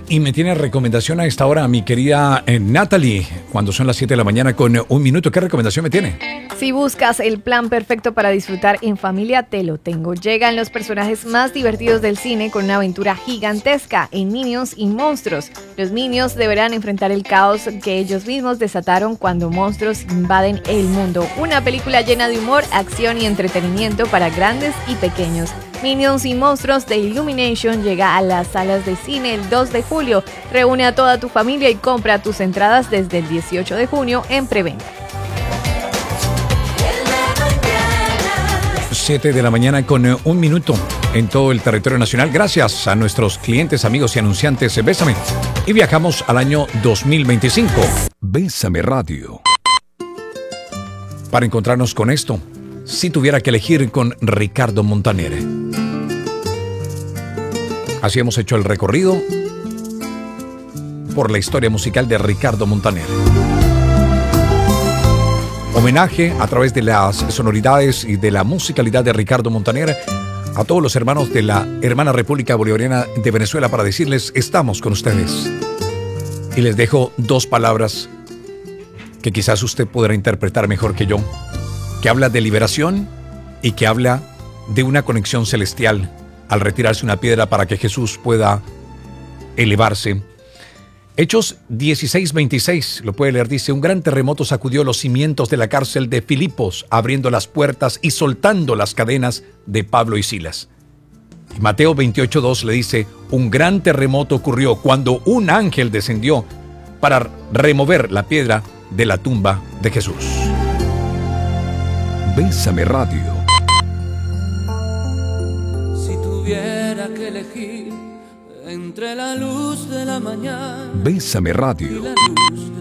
Y me tiene recomendación a esta hora mi querida Natalie, cuando son las 7 de la mañana con un minuto. ¿Qué recomendación me tiene? Si buscas el plan perfecto para disfrutar en familia, te lo tengo. Llegan los personajes más divertidos del cine con una aventura gigantesca en Minions y Monstruos. Los Minions deberán enfrentar el caos que ellos mismos desataron cuando monstruos invaden el mundo. Una película llena de humor, acción y entretenimiento para grandes y pequeños. Minions y Monstruos de Illumination llega a las salas de cine el 2 de julio. Reúne a toda tu familia y compra tus entradas desde el 18 de junio en preventa. 7 de la mañana con un minuto en todo el territorio nacional. Gracias a nuestros clientes, amigos y anunciantes. Bésame. Y viajamos al año 2025. Bésame Radio. Para encontrarnos con esto, si tuviera que elegir con Ricardo Montaner. Así hemos hecho el recorrido por la historia musical de Ricardo Montaner. Homenaje a través de las sonoridades y de la musicalidad de Ricardo Montaner a todos los hermanos de la hermana República Bolivariana de Venezuela para decirles, estamos con ustedes. Y les dejo dos palabras que quizás usted podrá interpretar mejor que yo, que habla de liberación y que habla de una conexión celestial al retirarse una piedra para que Jesús pueda elevarse. Hechos 16:26, lo puede leer, dice: un gran terremoto sacudió los cimientos de la cárcel de Filipos, abriendo las puertas y soltando las cadenas de Pablo y Silas. Y Mateo 28:2 le dice: un gran terremoto ocurrió cuando un ángel descendió para remover la piedra de la tumba de Jesús. Bésame Radio. Si tuviera que elegir entre la luz de la mañana, Bésame Radio. y la luz